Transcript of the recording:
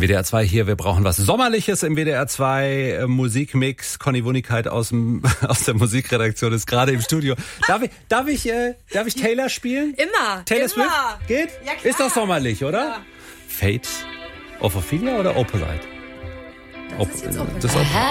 WDR 2 hier, wir brauchen was Sommerliches im WDR 2 Musikmix. Conny Wunickeit aus der Musikredaktion ist gerade im Studio. Darf ich Taylor spielen? Immer. Taylor immer. Swift? Geht? Ja, klar. Ist doch sommerlich, oder? Ja. Fate of Ophelia oder Opalite? Das ist jetzt Opalite. Das ist Opalite.